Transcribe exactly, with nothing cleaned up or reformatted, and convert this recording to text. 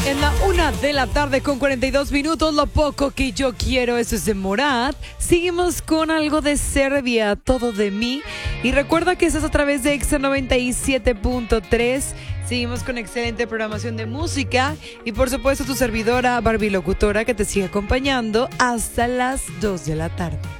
En la una de la tarde con cuarenta y dos minutos, lo poco que yo quiero, eso es de Morat. Seguimos con algo de Serbia, todo de mí. Y recuerda que estás a través de Exa noventa y siete punto tres. Seguimos con excelente programación de música. Y por supuesto tu servidora Barbie Locutora, que te sigue acompañando hasta las dos de la tarde.